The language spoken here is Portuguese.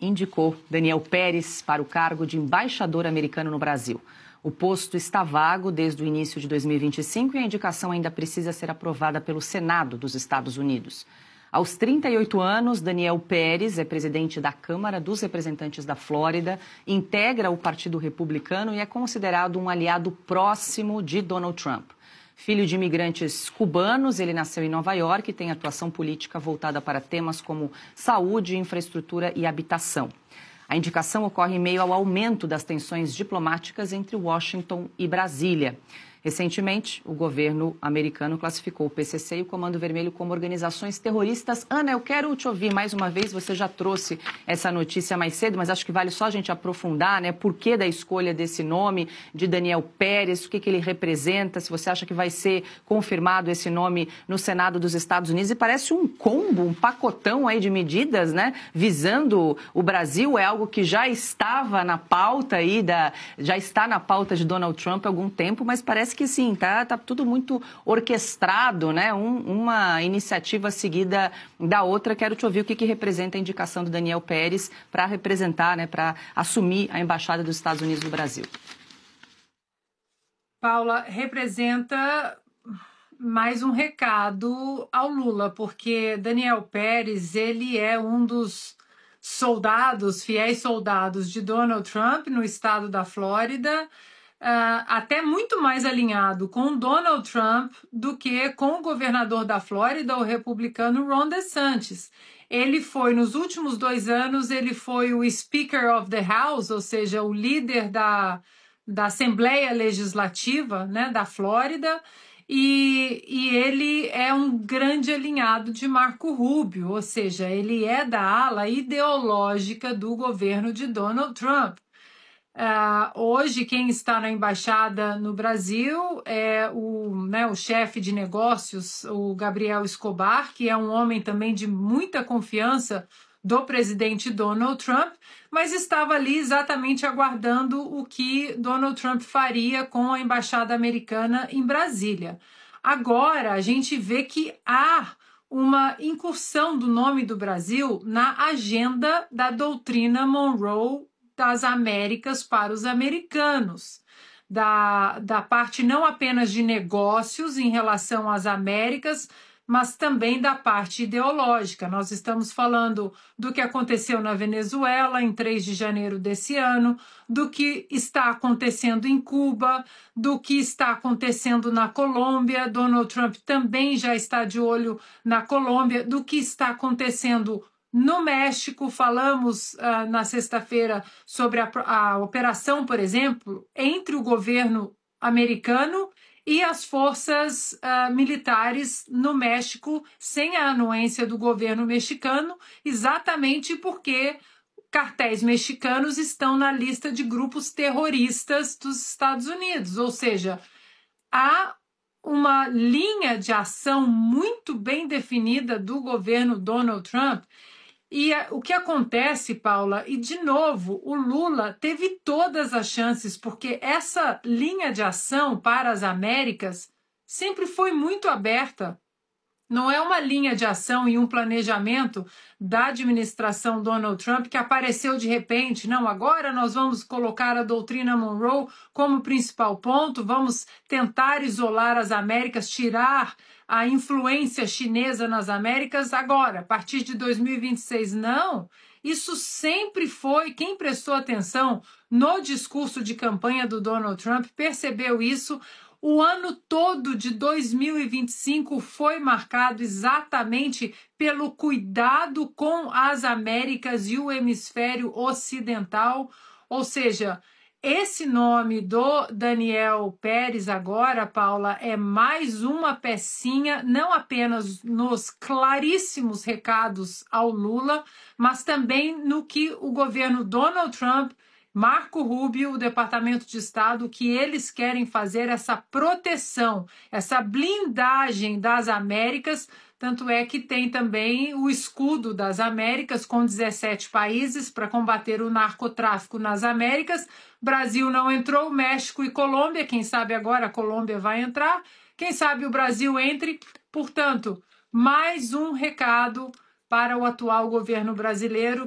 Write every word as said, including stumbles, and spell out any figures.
indicou Daniel Pérez para o cargo de embaixador americano no Brasil. O posto está vago desde o início de dois mil e vinte e cinco e a indicação ainda precisa ser aprovada pelo Senado dos Estados Unidos. Aos trinta e oito anos, Daniel Pérez é presidente da Câmara dos Representantes da Flórida, integra o Partido Republicano e é considerado um aliado próximo de Donald Trump. Filho de imigrantes cubanos, ele nasceu em Nova York e tem atuação política voltada para temas como saúde, infraestrutura e habitação. A indicação ocorre em meio ao aumento das tensões diplomáticas entre Washington e Brasília. Recentemente, o governo americano classificou o P C C e o Comando Vermelho como organizações terroristas. Ana, eu quero te ouvir mais uma vez, você já trouxe essa notícia mais cedo, mas acho que vale só a gente aprofundar, né? Por que da escolha desse nome de Daniel Pérez, o que, que ele representa, se você acha que vai ser confirmado esse nome no Senado dos Estados Unidos. E parece um combo, um pacotão aí de medidas, né? Visando o Brasil, é algo que já estava na pauta aí, da, já está na pauta de Donald Trump há algum tempo, mas parece que sim, tá, tá tudo muito orquestrado, né? Um, uma iniciativa seguida da outra. Quero te ouvir o que, que representa a indicação do Daniel Pérez para representar, né, para assumir a Embaixada dos Estados Unidos no Brasil. Paula, representa mais um recado ao Lula, porque Daniel Pérez, ele é um dos soldados, fiéis soldados de Donald Trump no estado da Flórida, Uh, até muito mais alinhado com Donald Trump do que com o governador da Flórida, o republicano Ron DeSantis. Ele foi, nos últimos dois anos, ele foi o Speaker of the House, ou seja, o líder da, da Assembleia Legislativa, né, da Flórida, e, e ele é um grande alinhado de Marco Rubio, ou seja, ele é da ala ideológica do governo de Donald Trump. Uh, hoje, quem está na embaixada no Brasil é o, né, o chefe de negócios, o Gabriel Escobar, que é um homem também de muita confiança do presidente Donald Trump, mas estava ali exatamente aguardando o que Donald Trump faria com a embaixada americana em Brasília. Agora, a gente vê que há uma incursão do nome do Brasil na agenda da doutrina Monroe das Américas para os americanos, da, da parte não apenas de negócios em relação às Américas, mas também da parte ideológica. Nós estamos falando do que aconteceu na Venezuela em três de janeiro desse ano, do que está acontecendo em Cuba, do que está acontecendo na Colômbia. Donald Trump também já está de olho na Colômbia, do que está acontecendo no México. Falamos uh, na sexta-feira sobre a, a operação, por exemplo, entre o governo americano e as forças uh, militares no México, sem a anuência do governo mexicano, exatamente porque cartéis mexicanos estão na lista de grupos terroristas dos Estados Unidos. Ou seja, há uma linha de ação muito bem definida do governo Donald Trump. E o que acontece, Paula, e de novo, o Lula teve todas as chances, porque essa linha de ação para as Américas sempre foi muito aberta. Não é uma linha de ação e um planejamento da administração Donald Trump que apareceu de repente. Não, agora nós vamos colocar a doutrina Monroe como principal ponto, vamos tentar isolar as Américas, tirar a influência chinesa nas Américas agora, a partir de dois mil e vinte e seis. Não, isso sempre foi, quem prestou atenção no discurso de campanha do Donald Trump percebeu isso. O ano todo de dois mil e vinte e cinco foi marcado exatamente pelo cuidado com as Américas e o hemisfério ocidental, ou seja, esse nome do Daniel Pérez agora, Paula, é mais uma pecinha, não apenas nos claríssimos recados ao Lula, mas também no que o governo Donald Trump, Marco Rubio, o Departamento de Estado, que eles querem fazer essa proteção, essa blindagem das Américas. Tanto é que tem também o escudo das Américas com dezessete países para combater o narcotráfico nas Américas. Brasil não entrou, México e Colômbia, quem sabe agora a Colômbia vai entrar, quem sabe o Brasil entre. Portanto, mais um recado para o atual governo brasileiro